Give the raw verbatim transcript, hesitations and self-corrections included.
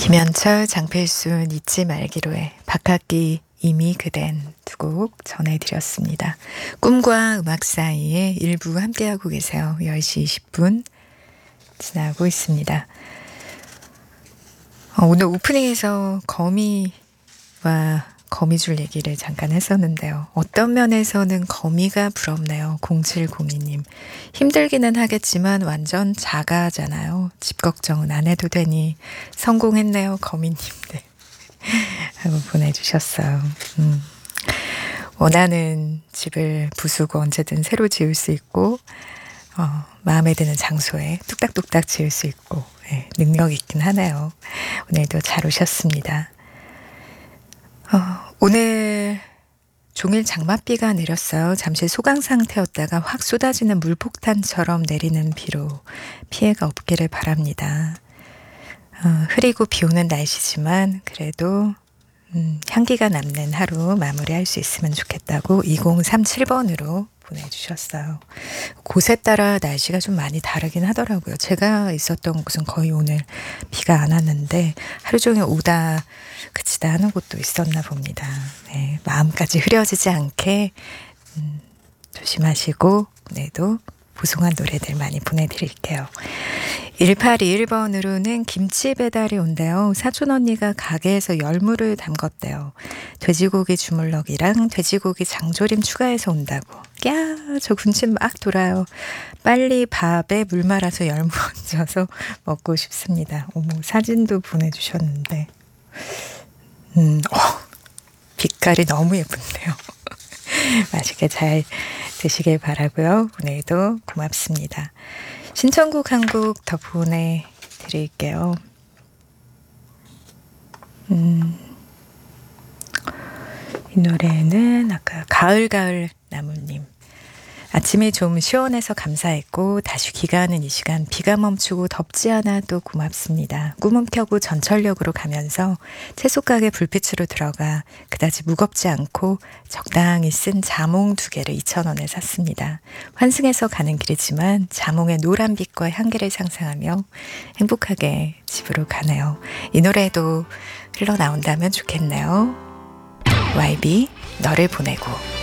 김현철, 장필순 잊지 말기로 해, 박학기 이미 그댄 두 곡 전해드렸습니다. 꿈과 음악 사이에 일부 함께하고 계세요. 열 시 이십 분 지나고 있습니다. 어, 오늘 오프닝에서 거미와 거미줄 얘기를 잠깐 했었는데요. 어떤 면에서는 거미가 부럽네요. 공칠공이 님. 힘들기는 하겠지만 완전 자가잖아요. 집 걱정은 안 해도 되니 성공했네요. 거미님. 네. 하고 보내주셨어요. 음. 원하는 집을 부수고 언제든 새로 지을 수 있고 어, 마음에 드는 장소에 뚝딱뚝딱 지을 수 있고 네, 능력 있긴 하네요. 오늘도 잘 오셨습니다. 어, 오늘 종일 장맛비가 내렸어요. 잠시 소강 상태였다가 확 쏟아지는 물폭탄처럼 내리는 비로 피해가 없기를 바랍니다. 어, 흐리고 비 오는 날씨지만 그래도 음, 향기가 남는 하루 마무리할 수 있으면 좋겠다고 이공삼칠 번으로 보내주셨어요. 곳에 따라 날씨가 좀 많이 다르긴 하더라고요. 제가 있었던 곳은 거의 오늘 비가 안 왔는데 하루 종일 오다 그치다 하는 곳도 있었나 봅니다. 네, 마음까지 흐려지지 않게 음, 조심하시고 오늘도 보송한 노래들 많이 보내드릴게요. 일팔이일 번으로는 김치 배달이 온대요. 사촌 언니가 가게에서 열무를 담궜대요. 돼지고기 주물럭이랑 돼지고기 장조림 추가해서 온다고. 야, 저 군침 막 돌아요. 빨리 밥에 물 말아서 열무 얹어서 먹고 싶습니다. 어머, 사진도 보내주셨는데 음, 어, 빛깔이 너무 예쁜데요. 맛있게 잘 드시길 바라고요. 오늘도 고맙습니다. 신청곡 한 곡 더 보내드릴게요. 음, 이 노래는 아까 가을 가을 나무님. 아침이 좀 시원해서 감사했고 다시 비가 오는 이 시간 비가 멈추고 덥지 않아도 고맙습니다. 꿈은 켜고 전철역으로 가면서 채소가게 불빛으로 들어가 그다지 무겁지 않고 적당히 쓴 자몽 두 개를 이천 원에 샀습니다. 환승해서 가는 길이지만 자몽의 노란 빛과 향기를 상상하며 행복하게 집으로 가네요. 이 노래도 흘러나온다면 좋겠네요. 와이비 너를 보내고.